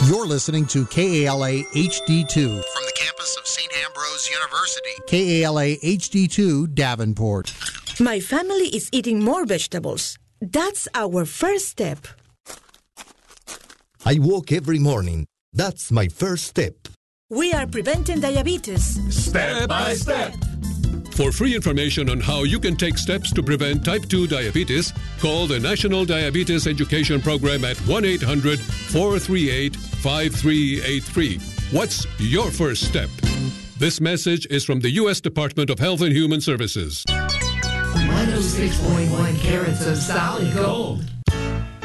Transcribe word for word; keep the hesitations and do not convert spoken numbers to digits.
You're listening to K A L A H D two from the campus of Saint Ambrose University. K A L A H D two Davenport. My family is eating more vegetables. That's our first step. I walk every morning. That's my first step. We are preventing diabetes. Step by step. For free information on how you can take steps to prevent type two diabetes, call the National Diabetes Education Program at one eight hundred, four three eight, five three eight three. What's your first step? This message is from the U S Department of Health and Human Services. one oh six point one carats of solid gold.